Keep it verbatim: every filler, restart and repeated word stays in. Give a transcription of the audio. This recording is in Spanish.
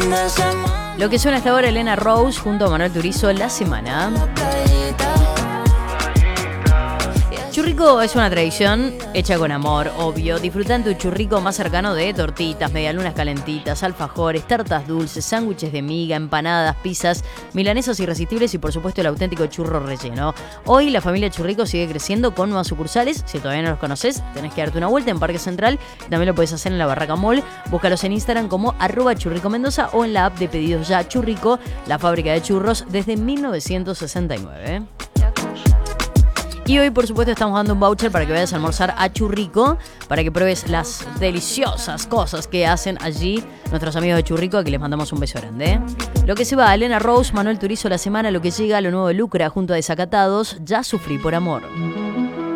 Lo que suena hasta ahora, Elena Rose junto a Manuel Turizo, La Semana. Churrico es una tradición hecha con amor, obvio. Disfrutan tu churrico más cercano de tortitas, medialunas calentitas, alfajores, tartas dulces, sándwiches de miga, empanadas, pizzas, milanesas irresistibles y por supuesto el auténtico churro relleno. Hoy la familia Churrico sigue creciendo con nuevas sucursales. Si todavía no los conoces, tenés que darte una vuelta en Parque Central. También lo puedes hacer en la Barraca Mall. Búscalos en Instagram como arroba Churrico Mendoza o en la app de pedidos ya Churrico, la fábrica de churros desde mil novecientos sesenta y nueve. Y hoy, por supuesto, estamos dando un voucher para que vayas a almorzar a Churrico, para que pruebes las deliciosas cosas que hacen allí nuestros amigos de Churrico, a que les mandamos un beso grande, ¿eh? Lo que se va, Elena Rose, Manuel Turizo, La Semana, lo que llega, lo nuevo de Lucra junto a Desacatados, Ya Sufrí por Amor.